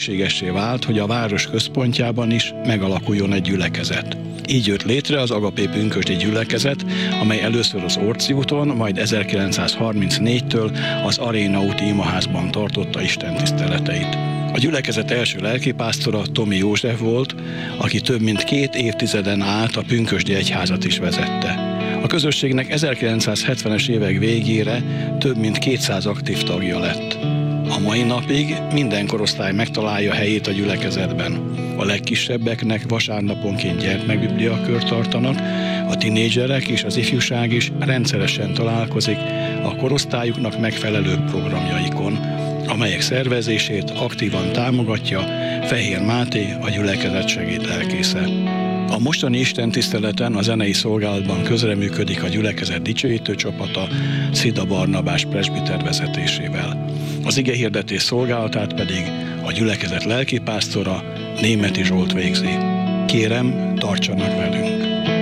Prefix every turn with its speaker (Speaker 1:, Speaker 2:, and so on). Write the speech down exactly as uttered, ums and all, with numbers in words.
Speaker 1: szükségessé vált, hogy a város központjában is megalakuljon egy gyülekezet. Így jött létre az Agapé pünkösdi gyülekezet, amely először az Orci úton, majd ezerkilencszázharmincnégytől az Aréna úti imaházban tartotta istentiszteleteit. A gyülekezet első lelkipásztora Tomi József volt, aki több mint két évtizeden át a pünkösdi egyházat is vezette. A közösségnek ezerkilencszázhetvenes évek végére több mint kétszáz aktív tagja lett. A mai napig minden korosztály megtalálja helyét a gyülekezetben. A legkisebbeknek vasárnaponként gyermekbibliakört tartanak, a tinédzserek és az ifjúság is rendszeresen találkozik a korosztályuknak megfelelő programjaikon, amelyek szervezését aktívan támogatja Fehér Máté, a gyülekezet segédlelkésze. A mostani istentiszteleten a zenei szolgálatban közreműködik a gyülekezet dicsőítő csapata Szida Barnabás presbiter vezetésével. Az igehirdetés szolgálatát pedig a gyülekezet lelkipásztora Németi Zsolt végzi. Kérem, tartsanak velünk!